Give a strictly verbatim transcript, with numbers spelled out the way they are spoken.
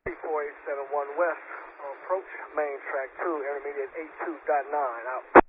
four eight seven one West, approach main track two, intermediate eight two dot nine, out.